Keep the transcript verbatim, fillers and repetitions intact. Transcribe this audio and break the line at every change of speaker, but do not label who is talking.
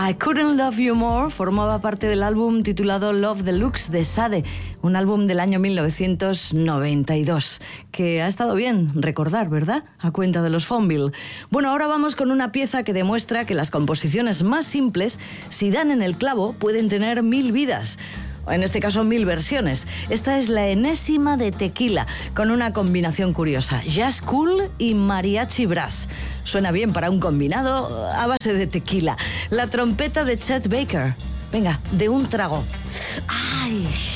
I Couldn't Love You More formaba parte del álbum titulado Love Deluxe de Sade, un álbum del año mil novecientos noventa y dos, que ha estado bien recordar, ¿verdad? A cuenta de los Fonville. Bueno, ahora vamos con una pieza que demuestra que las composiciones más simples, si dan en el clavo, pueden tener mil vidas. En este caso, mil versiones. Esta es la enésima de Tequila, con una combinación curiosa: jazz cool y mariachi brass. Suena bien para un combinado a base de tequila. La trompeta de Chet Baker. Venga, de un trago. ¡Ay!